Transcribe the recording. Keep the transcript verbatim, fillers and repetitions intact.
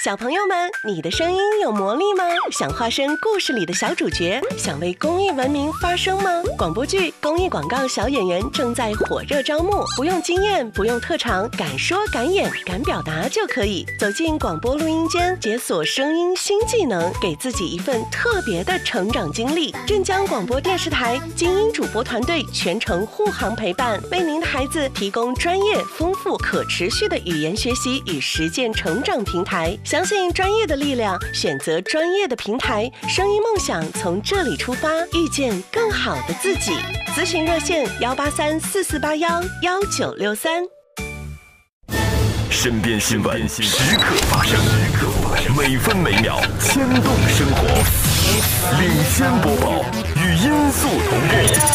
小朋友们，你的声音有魔力吗？想化身故事里的小主角，想为公益文明发声吗？广播剧、公益广告小演员正在火热招募，不用经验，不用特长，敢说敢演敢表达就可以走进广播录音间，解锁声音新技能，给自己一份特别的成长经历。镇江广播电视台精英主播团队全程护航陪伴，为您的孩子提供专业、丰富、可持续的语言学习与实践成长平台。相信专业的力量，选择专业的平台，声音梦想从这里出发，遇见更好的自己。咨询热线幺八三四四八幺幺九六三。 身边新闻时刻发生，每分每秒牵动生活，领先播报，与音速同步。